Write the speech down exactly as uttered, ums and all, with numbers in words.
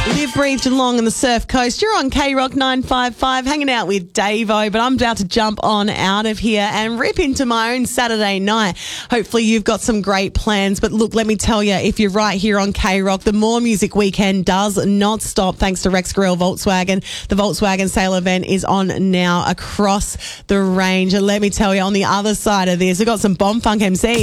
Live, breathed along on the Surf Coast. You're on K Rock nine five five, hanging out with Davo, but I'm about to jump on out of here and rip into my own Saturday night. Hopefully you've got some great plans, but look, let me tell you, if you're right here on K Rock, the More Music Weekend does not stop thanks to Rex Grill Volkswagen. The Volkswagen sale event is on now across the range. And let me tell you, on the other side of this, we've got some Bomb Funk M C.